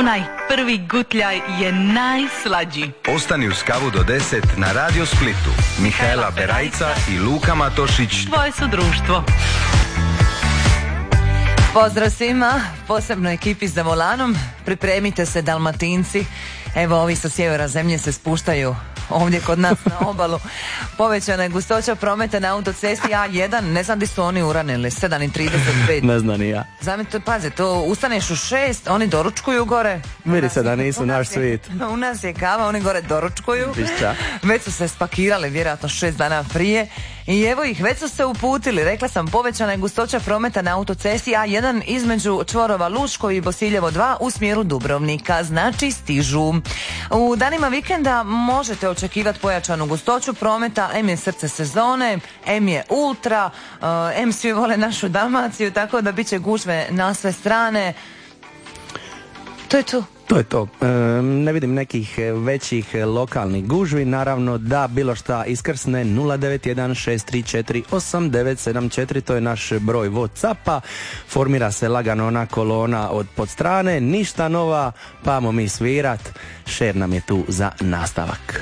Onaj prvi gutljaj je najslađi. Ostani uz kavu do 10 na Radio Splitu. Mihaela Berajca i Luka Matošić. Tvoje su društvo. Pozdrav svima, posebno ekipi za volanom. Pripremite se, Dalmatinci. Evo, ovi sa sjevera zemlje se spuštaju ovdje kod nas na obalu. Povećana je gustoća prometa na autocesti A1. Ne znam di su oni uranili, 7:35. Ne znam ni ja. Zamite, pazi, to ustaneš u 6, oni doručkuju gore. Vidi se da nisu naš svit. U nas je kava, oni gore doručkuju. Pišća. Već su se spakirali, vjerojatno 6 dana prije. I evo ih, već su se uputili. Rekla sam, povećana je gustoća prometa na autocesti A1 između čvorova Luško i Bosiljevo 2 u smjeru Dubrovnika. Znači, stižu. U danima vikenda možete očekivati pojačanu gustoću prometa. M je srce sezone, M je ultra, M svi vole našu Dalmaciju, tako da bit će gužve na sve strane. To je to. To je to. Ne vidim nekih većih lokalnih gužvi. Naravno da bilo šta iskrsne 09163489974, to je naš broj WhatsAppa. Formira se lagano ona kolona od pod strane. Ništa nova, pa mo mi svirat. Šer nam je tu za nastavak.